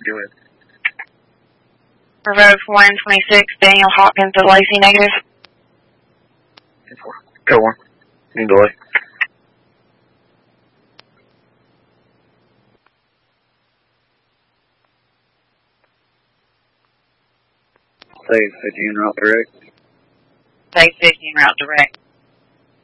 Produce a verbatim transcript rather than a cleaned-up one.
Go ahead. Revoke one twenty-six, Daniel Hopkins at Lacey, negative. Go one. You can delay. Say fifteen route direct. Say fifteen route direct.